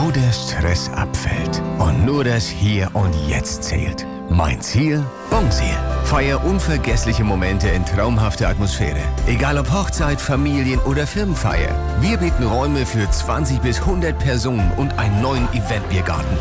wo der Stress abfällt und nur das Hier und Jetzt zählt. Mein Ziel? Bongsil. Feier unvergessliche Momente in traumhafter Atmosphäre. Egal ob Hochzeit, Familien- oder Firmenfeier. Wir bieten Räume für 20 bis 100 Personen und einen neuen Eventbiergarten.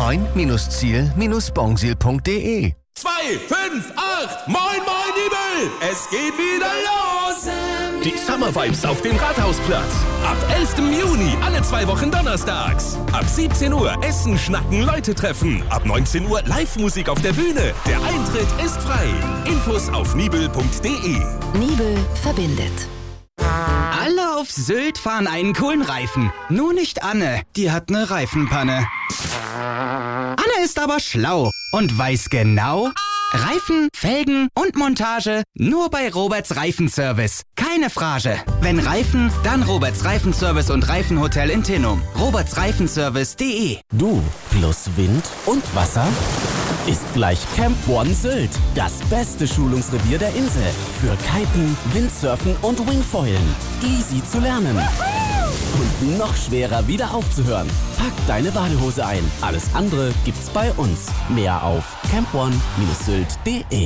mein-ziel-bongsil.de 2, 5, 8, moin moin Nibel, es geht wieder los. Die Summer Vibes auf dem Rathausplatz. Ab 11. Juni, alle 2 Wochen donnerstags. Ab 17 Uhr Essen, Schnacken, Leute treffen. Ab 19 Uhr Live-Musik auf der Bühne. Der Eintritt ist frei. Infos auf nibel.de. Nibel verbindet. Alle auf Sylt fahren einen coolen Reifen. Nur nicht Anne, die hat eine Reifenpanne. Anne ist aber schlau und weiß genau: Reifen, Felgen und Montage nur bei Roberts Reifenservice. Keine Frage. Wenn Reifen, dann Roberts Reifenservice und Reifenhotel in Tinnum. robertsreifenservice.de. Du plus Wind und Wasser ist gleich Camp One Sylt. Das beste Schulungsrevier der Insel. Für Kiten, Windsurfen und Wingfoilen. Easy zu lernen. Und noch schwerer wieder aufzuhören. Pack deine Badehose ein. Alles andere gibt's bei uns. Mehr auf campone-sylt.de.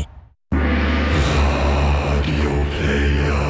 Radio Player.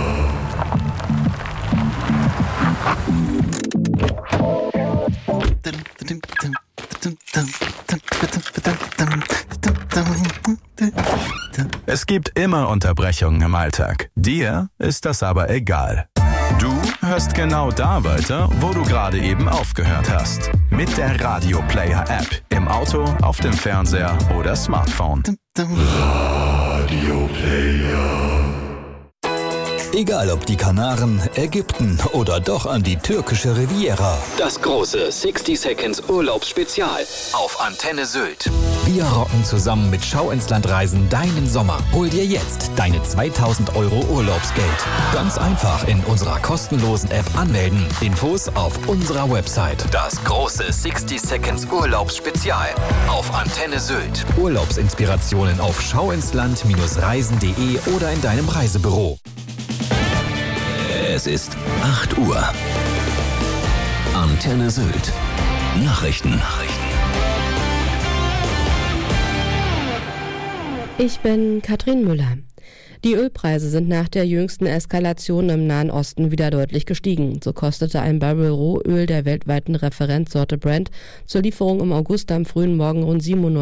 Es gibt immer Unterbrechungen im Alltag. Dir ist das aber egal. Du hörst genau da weiter, wo du gerade eben aufgehört hast. Mit der Radio Player App. Im Auto, auf dem Fernseher oder Smartphone. Radio Player. Egal ob die Kanaren, Ägypten oder doch an die türkische Riviera. Das große 60 Seconds Urlaubsspezial auf Antenne Sylt. Wir rocken zusammen mit Schau ins Land Reisen deinen Sommer. Hol dir jetzt deine 2.000 € Urlaubsgeld. Ganz einfach in unserer kostenlosen App anmelden. Infos auf unserer Website. Das große 60 Seconds Urlaubsspezial auf Antenne Sylt. Urlaubsinspirationen auf schauinsland-reisen.de oder in deinem Reisebüro. Es ist 8 Uhr. Antenne Sylt. Nachrichten. Ich bin Katrin Müller. Die Ölpreise sind nach der jüngsten Eskalation im Nahen Osten wieder deutlich gestiegen. So kostete ein Barrel Rohöl der weltweiten Referenzsorte Brent zur Lieferung im August am frühen Morgen rund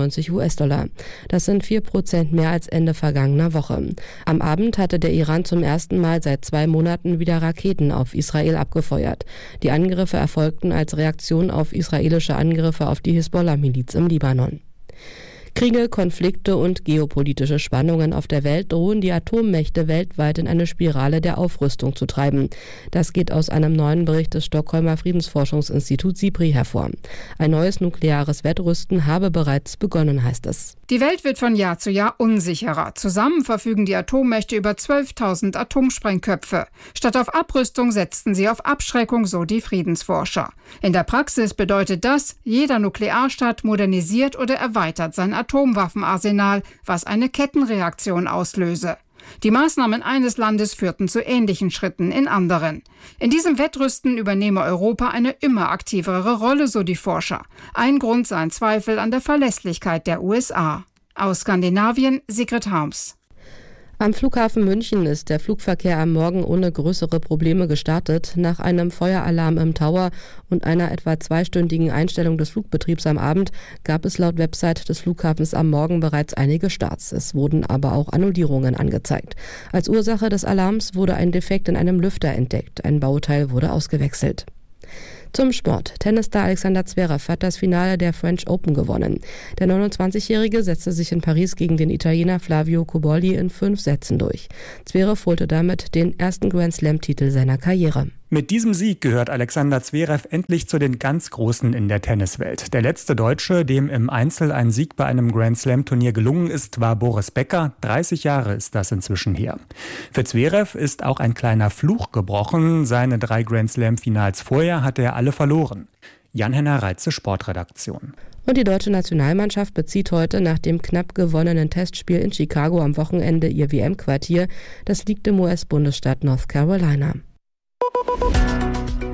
$97. Das sind 4% mehr als Ende vergangener Woche. Am Abend hatte der Iran zum ersten Mal seit 2 Monaten wieder Raketen auf Israel abgefeuert. Die Angriffe erfolgten als Reaktion auf israelische Angriffe auf die Hisbollah-Miliz im Libanon. Kriege, Konflikte und geopolitische Spannungen auf der Welt drohen die Atommächte weltweit in eine Spirale der Aufrüstung zu treiben. Das geht aus einem neuen Bericht des Stockholmer Friedensforschungsinstituts SIPRI hervor. Ein neues nukleares Wettrüsten habe bereits begonnen, heißt es. Die Welt wird von Jahr zu Jahr unsicherer. Zusammen verfügen die Atommächte über 12.000 Atomsprengköpfe. Statt auf Abrüstung setzten sie auf Abschreckung, so die Friedensforscher. In der Praxis bedeutet das, jeder Nuklearstaat modernisiert oder erweitert sein Atomwaffenarsenal, was eine Kettenreaktion auslöse. Die Maßnahmen eines Landes führten zu ähnlichen Schritten in anderen. In diesem Wettrüsten übernehme Europa eine immer aktivere Rolle, so die Forscher. Ein Grund seien Zweifel an der Verlässlichkeit der USA. Aus Skandinavien, Sigrid Harms. Am Flughafen München ist der Flugverkehr am Morgen ohne größere Probleme gestartet. Nach einem Feueralarm im Tower und einer etwa 2-stündigen Einstellung des Flugbetriebs am Abend gab es laut Website des Flughafens am Morgen bereits einige Starts. Es wurden aber auch Annullierungen angezeigt. Als Ursache des Alarms wurde ein Defekt in einem Lüfter entdeckt. Ein Bauteil wurde ausgewechselt. Zum Sport. Tennisstar Alexander Zverev hat das Finale der French Open gewonnen. Der 29-Jährige setzte sich in Paris gegen den Italiener Flavio Cobolli in 5 Sätzen durch. Zverev holte damit den ersten Grand-Slam-Titel seiner Karriere. Mit diesem Sieg gehört Alexander Zverev endlich zu den ganz Großen in der Tenniswelt. Der letzte Deutsche, dem im Einzel ein Sieg bei einem Grand-Slam-Turnier gelungen ist, war Boris Becker. 30 Jahre ist das inzwischen her. Für Zverev ist auch ein kleiner Fluch gebrochen. Seine 3 Grand-Slam-Finals vorher hatte er alle verloren. Jan-Henner Reitze, Sportredaktion. Und die deutsche Nationalmannschaft bezieht heute nach dem knapp gewonnenen Testspiel in Chicago am Wochenende ihr WM-Quartier. Das liegt im US-Bundesstaat North Carolina.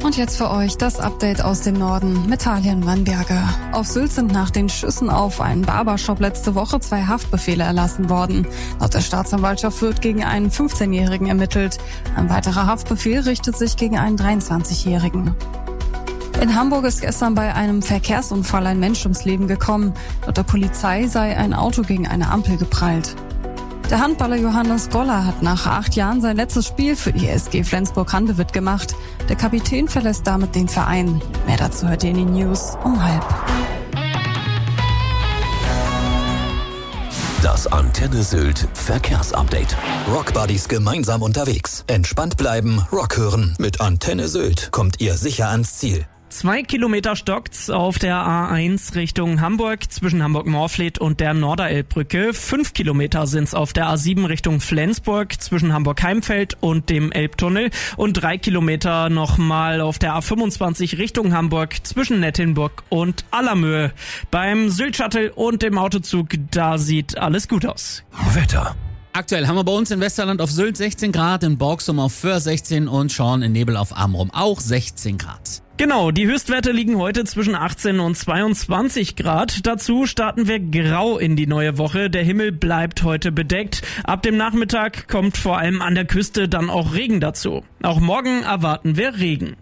Und jetzt für euch das Update aus dem Norden mit Talian Wannberger. Auf Sylt sind nach den Schüssen auf einen Barbershop letzte Woche 2 Haftbefehle erlassen worden. Laut der Staatsanwaltschaft wird gegen einen 15-Jährigen ermittelt. Ein weiterer Haftbefehl richtet sich gegen einen 23-Jährigen. In Hamburg ist gestern bei einem Verkehrsunfall ein Mensch ums Leben gekommen. Laut der Polizei sei ein Auto gegen eine Ampel geprallt. Der Handballer Johannes Goller hat nach 8 Jahren sein letztes Spiel für die SG Flensburg-Handewitt gemacht. Der Kapitän verlässt damit den Verein. Mehr dazu hört ihr in den News um 12:30. Das Antenne Sylt Verkehrsupdate. Rockbuddies gemeinsam unterwegs. Entspannt bleiben, Rock hören. Mit Antenne Sylt kommt ihr sicher ans Ziel. 2 Kilometer stockt's auf der A1 Richtung Hamburg zwischen Hamburg-Morfleet und der Norderelbbrücke. 5 Kilometer sind's auf der A7 Richtung Flensburg zwischen Hamburg-Heimfeld und dem Elbtunnel. Und 3 Kilometer nochmal auf der A25 Richtung Hamburg zwischen Nettinburg und Allermöhe. Beim Sylt-Shuttle und dem Autozug, da sieht alles gut aus. Wetter. Aktuell haben wir bei uns in Westerland auf Sylt 16 Grad, in Borgsum auf Föhr 16 und Schorn in Nebel auf Amrum auch 16 Grad. Genau, die Höchstwerte liegen heute zwischen 18 und 22 Grad. Dazu starten wir grau in die neue Woche. Der Himmel bleibt heute bedeckt. Ab dem Nachmittag kommt vor allem an der Küste dann auch Regen dazu. Auch morgen erwarten wir Regen.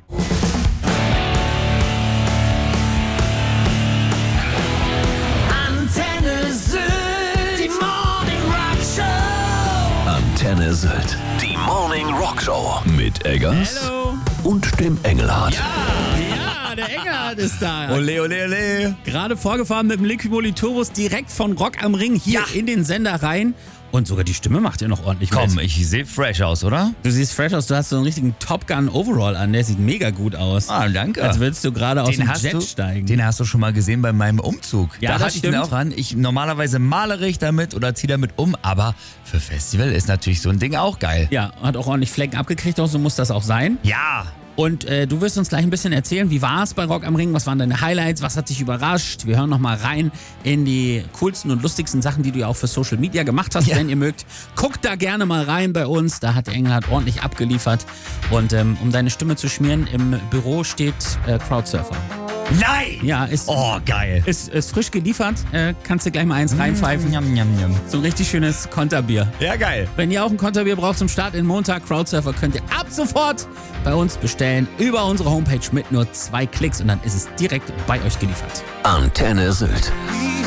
Antenne Sylt, die Morning Rock Show. Antenne Sylt, die Morning Rock Show. Mit Eggers. Hello. Und dem Engelhardt. Ja, der Engelhardt ist da. Ole, ole, ole. Gerade vorgefahren mit dem Liquimoli Turbus direkt von Rock am Ring hier in den Sender rein. Und sogar die Stimme macht ihr noch ordentlich Komm, mit. ich sehe fresh aus, oder? Du siehst fresh aus, du hast so einen richtigen Top Gun Overall an, der sieht mega gut aus. Ah, danke. Als würdest du gerade aus dem Jet steigen. Den hast du schon mal gesehen bei meinem Umzug. Ja, da das hatte ich den stimmt. auch an. Normalerweise malere ich damit oder ziehe damit um, aber für Festival ist natürlich so ein Ding auch geil. Ja, hat auch ordentlich Flecken abgekriegt, so muss das auch sein. Ja. Und du wirst uns gleich ein bisschen erzählen, wie war es bei Rock am Ring, was waren deine Highlights, was hat dich überrascht? Wir hören nochmal rein in die coolsten und lustigsten Sachen, die du ja auch für Social Media gemacht hast, wenn ihr mögt. Guckt da gerne mal rein bei uns, da hat der Engelhardt ordentlich abgeliefert. Und um deine Stimme zu schmieren, im Büro steht Crowdsurfer. Nein! Ja, ist geil. Ist frisch geliefert, kannst du gleich mal eins reinpfeifen. Njam, njam, njam. So ein richtig schönes Konterbier. Ja, geil. Wenn ihr auch ein Konterbier braucht zum Start in Montag, Crowdsurfer, könnt ihr ab sofort bei uns bestellen über unsere Homepage mit nur 2 Klicks und dann ist es direkt bei euch geliefert. Antenne Sylt.